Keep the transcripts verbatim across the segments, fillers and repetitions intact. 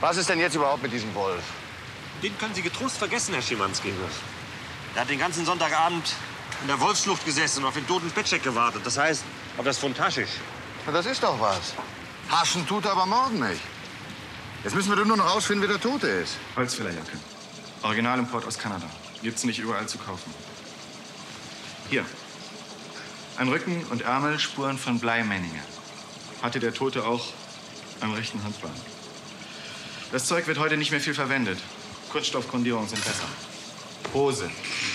Was ist denn jetzt überhaupt mit diesem Wolf? Den können Sie getrost vergessen, Herr Schimanski. Er hat den ganzen Sonntagabend in der Wolfsschlucht gesessen und auf den toten Petschek gewartet. Das heißt, auf das Pfund Haschisch. Na, das ist doch was. Haschen tut aber Morden nicht. Jetzt müssen wir doch nur noch rausfinden, wer der Tote ist. Holzfällerjacke. Originalimport aus Kanada. Gibt's nicht überall zu kaufen. Hier. An Rücken und Ärmel Spuren von Bleimenninge. Hatte der Tote auch am rechten Handbein. Das Zeug wird heute nicht mehr viel verwendet. Kunststoffgrundierungen sind besser. Hose.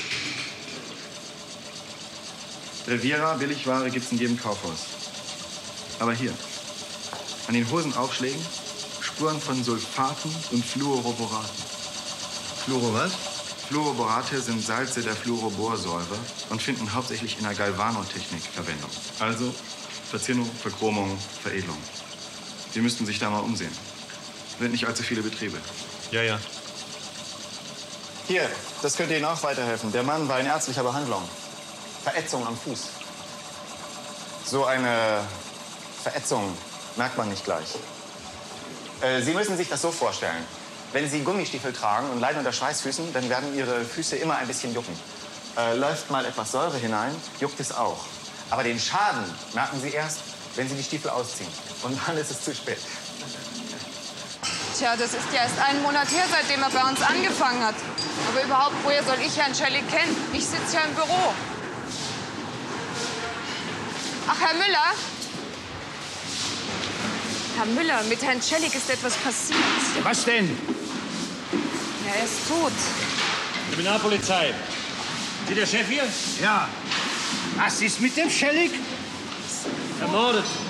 Riviera, Billigware gibt's in jedem Kaufhaus. Aber hier, an den Hosenaufschlägen Spuren von Sulfaten und Fluoroboraten. Fluoro was? Fluoroborate sind Salze der Fluoroborsäure und finden hauptsächlich in der Galvanotechnik Verwendung. Also Verzinnung, Verchromung, Veredelung. Sie müssten sich da mal umsehen. Sind nicht allzu viele Betriebe. Ja, ja. Hier, das könnte Ihnen auch weiterhelfen. Der Mann war in ärztlicher Behandlung. Verätzung am Fuß. So eine Verätzung merkt man nicht gleich. Äh, Sie müssen sich das so vorstellen. Wenn Sie Gummistiefel tragen und leiden unter Schweißfüßen, dann werden Ihre Füße immer ein bisschen jucken. Äh, läuft mal etwas Säure hinein, juckt es auch. Aber den Schaden merken Sie erst, wenn Sie die Stiefel ausziehen. Und dann ist es zu spät. Tja, das ist ja erst einen Monat her, seitdem er bei uns angefangen hat. Aber überhaupt, woher soll ich Herrn Schellig kennen? Ich sitze ja im Büro. Ach, Herr Müller? Herr Müller, mit Herrn Schellig ist etwas passiert. Was denn? Ja, er ist tot. Kriminalpolizei. Sie der Chef hier? Ja. Was ist mit dem Schellig? Ermordet.